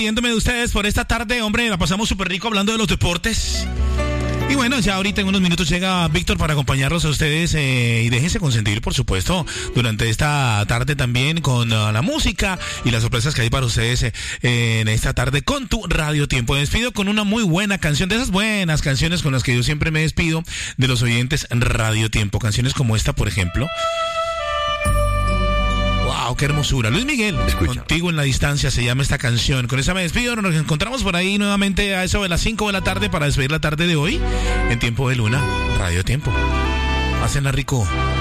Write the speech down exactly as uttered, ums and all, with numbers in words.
despidiéndome de ustedes por esta tarde. Hombre, la pasamos súper rico hablando de los deportes. Y bueno, ya ahorita en unos minutos llega Víctor para acompañarlos a ustedes eh, y déjense consentir, por supuesto, durante esta tarde también con uh, la música y las sorpresas que hay para ustedes eh, en esta tarde con tu Radio Tiempo. Me despido con una muy buena canción, de esas buenas canciones con las que yo siempre me despido de los oyentes en Radio Tiempo. Canciones como esta, por ejemplo. ¡Wow! ¡Qué hermosura! Luis Miguel, Escucha. Contigo en la distancia se llama esta canción. Con esa me despido. Nos encontramos por ahí nuevamente a eso de las cinco de la tarde para despedir la tarde de hoy en Tiempo de Luna, Radio Tiempo. Pásenla rico.